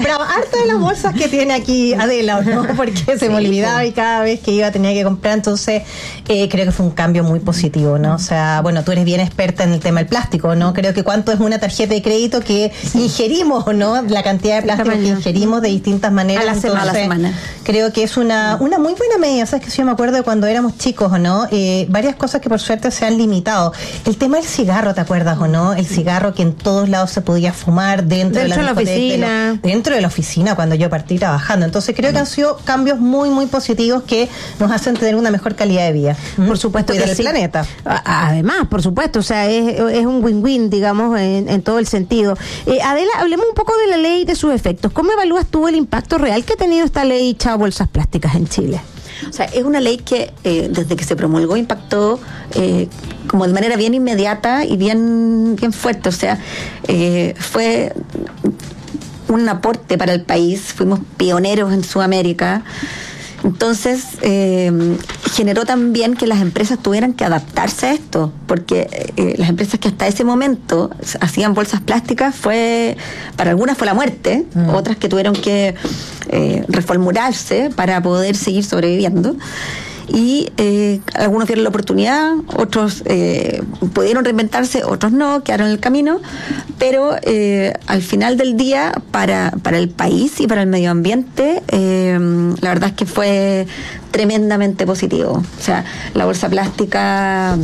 compraba harto de las bolsas que tiene aquí Adela, ¿no? Porque se me olvidaba y cada vez que iba tenía que comprar. Entonces, creo que fue un cambio muy positivo, ¿no? O sea, bueno, tú eres bien experta en el tema del plástico, ¿no? Creo que cuánto es una tarjeta de crédito que ingerimos, ¿no? La cantidad de plástico que ingerimos de distintas maneras. A la semana. Creo que es una muy buena medida. Sabes que yo me acuerdo de cuando éramos chicos, ¿o no? Varias cosas que por suerte se han limitado. El tema del cigarro, ¿te acuerdas o no? El cigarro que en todos lados se podía fumar dentro de la oficina. Dentro de la oficina cuando yo partí trabajando. Entonces creo que han sido cambios muy, muy positivos que nos hacen tener una mejor calidad de vida. Por supuesto que del planeta. Además, por supuesto, o sea, es un win-win, digamos, en todo el sentido. Adela, hablemos un poco de la ley y de sus efectos. ¿Cómo evalúas tú el impacto real que ha tenido esta ley Chao Bolsas Plásticas en Chile? O sea, es una ley que desde que se promulgó impactó como de manera bien inmediata y bien fuerte. O sea, fue un aporte para el país. Fuimos pioneros en Sudamérica. Entonces, generó también que las empresas tuvieran que adaptarse a esto, porque las empresas que hasta ese momento hacían bolsas plásticas para algunas fue la muerte, otras que tuvieron que reformularse para poder seguir sobreviviendo. Y algunos vieron la oportunidad, otros pudieron reinventarse, otros no, quedaron en el camino, pero al final del día para el país y para el medio ambiente la verdad es que fue tremendamente positivo. O sea, la bolsa plástica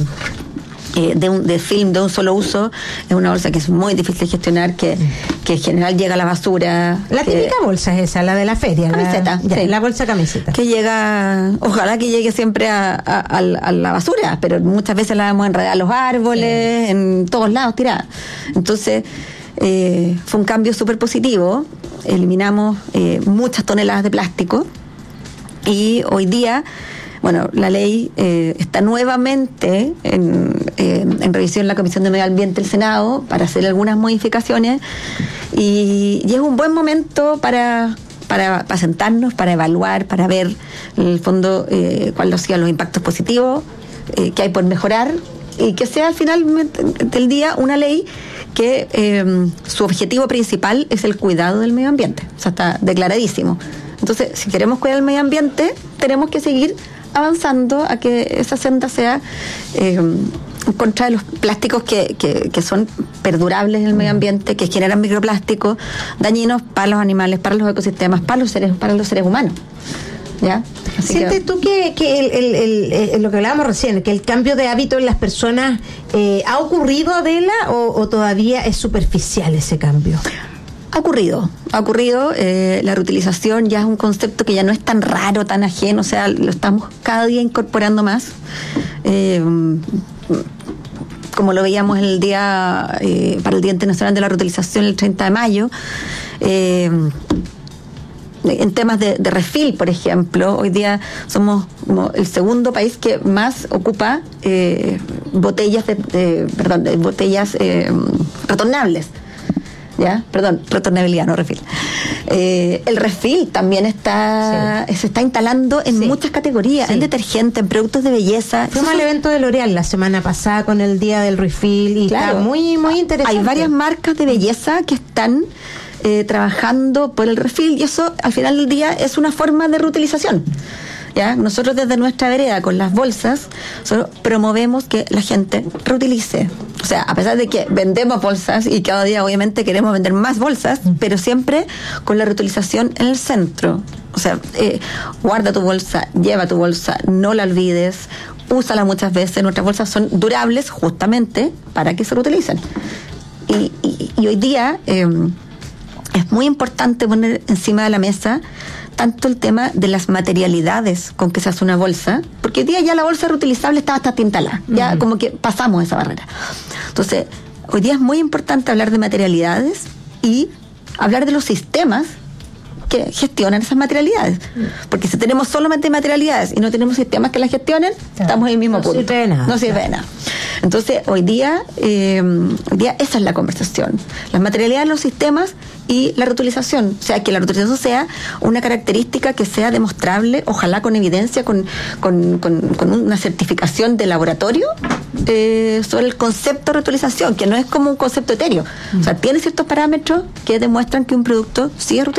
de film de un solo uso es una bolsa que es muy difícil de gestionar, que en general llega a la basura. La típica bolsa es esa, la de la feria. Camiseta. Sí. La bolsa camiseta. Que llega, ojalá que llegue siempre a la basura, pero muchas veces la vemos enredada a los árboles, en todos lados tirada. Entonces, fue un cambio súper positivo. Eliminamos muchas toneladas de plástico y hoy día, bueno, la ley está nuevamente en revisión en la Comisión de Medio Ambiente del Senado para hacer algunas modificaciones y es un buen momento para sentarnos, para evaluar, para ver en el fondo cuáles han sido los impactos positivos que hay por mejorar y que sea al final del día una ley que su objetivo principal es el cuidado del medio ambiente. O sea, está declaradísimo. Entonces, si queremos cuidar el medio ambiente, tenemos que seguir avanzando a que esa senda sea en contra de los plásticos que son perdurables en el medio ambiente, que generan microplásticos dañinos para los animales, para los ecosistemas, para los seres humanos. ¿Ya? ¿Sientes tú que lo que hablábamos recién, que el cambio de hábito en las personas ha ocurrido, Adela, o todavía es superficial ese cambio? Ha ocurrido. La reutilización ya es un concepto que ya no es tan raro, tan ajeno, o sea, lo estamos cada día incorporando más. Como lo veíamos el día para el Día Internacional de la Reutilización el 30 de mayo. En temas de refill, por ejemplo, hoy día somos como el segundo país que más ocupa botellas botellas retornables. ¿Ya? Perdón, retornabilidad, no refill. El refill también se está instalando en muchas categorías, en detergente, en productos de belleza. Fuimos al evento de L'Oréal la semana pasada con el día del refill y está muy, muy interesante. Hay varias marcas de belleza que están trabajando por el refill y eso al final del día es una forma de reutilización. ¿Ya? Nosotros desde nuestra vereda con las bolsas promovemos que la gente reutilice. O sea, a pesar de que vendemos bolsas y cada día obviamente queremos vender más bolsas, pero siempre con la reutilización en el centro. O sea, guarda tu bolsa, lleva tu bolsa, no la olvides, úsala muchas veces. Nuestras bolsas son durables justamente para que se reutilicen. Y hoy día es muy importante poner encima de la mesa tanto el tema de las materialidades con que se hace una bolsa, porque hoy día ya la bolsa reutilizable está bastante instalada, ya como que pasamos esa barrera. Entonces, hoy día es muy importante hablar de materialidades y hablar de los sistemas que gestionan esas materialidades, porque si tenemos solamente materialidades y no tenemos sistemas que las gestionen, estamos en el mismo punto. No sirve de nada. Entonces, hoy día esa es la conversación. Las materialidades, los sistemas y la reutilización. O sea, que la reutilización sea una característica que sea demostrable, ojalá con evidencia, con una certificación de laboratorio sobre el concepto de reutilización, que no es como un concepto etéreo. O sea, tiene ciertos parámetros que demuestran que un producto sí es reutilizable.